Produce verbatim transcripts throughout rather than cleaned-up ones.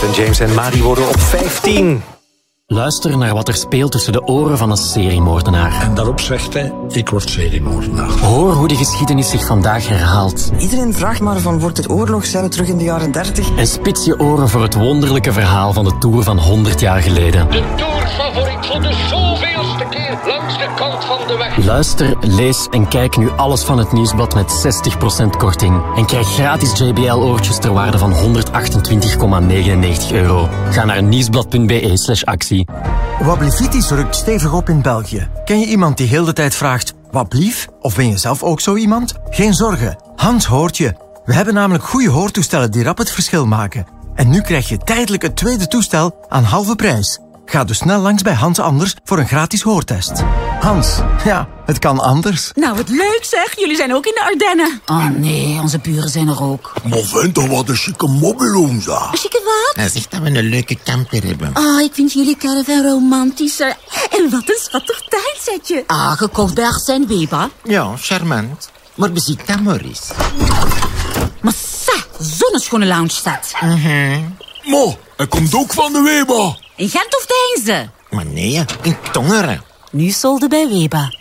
Elton James en Madi worden op vijftien. Luister naar wat er speelt tussen de oren van een seriemoordenaar. En daarop zegt hij, ik word seriemoordenaar. Hoor hoe de geschiedenis zich vandaag herhaalt. Iedereen vraagt maar van, wordt het oorlog? Zijn we terug in de jaren dertig? En spits je oren voor het wonderlijke verhaal van de Tour van honderd jaar geleden. De Tourfavoriet voor de zoveelste keer langs de kant van de weg. Luister, lees en kijk nu alles van het Nieuwsblad met zestig procent korting. En krijg gratis J B L-oortjes ter waarde van honderdachtentwintig komma negenennegentig euro. Ga naar nieuwsblad punt b e slash actie. Wablivitis rukt stevig op in België. Ken je iemand die heel de tijd vraagt, wat blief? Of ben je zelf ook zo iemand? Geen zorgen, Hans hoort je. We hebben namelijk goede hoortoestellen die rap het verschil maken. En nu krijg je tijdelijk het tweede toestel aan halve prijs. Ga dus snel langs bij Hans Anders voor een gratis hoortest. Hans, ja, het kan anders. Nou, wat leuk zeg. Jullie zijn ook in de Ardennen. Oh nee, onze buren zijn er ook. Maar vind toch wat een chique mobiloomza. Een chique wat? Hij zegt dat we een leuke camper hebben. Oh, ik vind jullie caravan romantischer. En wat een schattig tuinsetje. Ah, gekocht bij Arsène Weber. Ja, charmant. Maar beziek dat maar eens. Maar sa, zo'n schone lounge staat. Mm-hmm. Mo, hij komt ook van de Weber. In Gent of Deinze? Maar nee, in Tongeren. Nu solde bij Weber.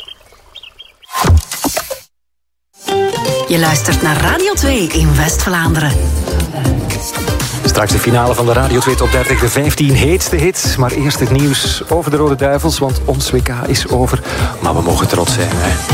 Je luistert naar Radio twee in West-Vlaanderen. Straks de finale van de Radio twee Top dertig, de vijftien heetste hits. Maar eerst het nieuws over de Rode Duivels, want ons W K is over. Maar we mogen trots zijn, hè.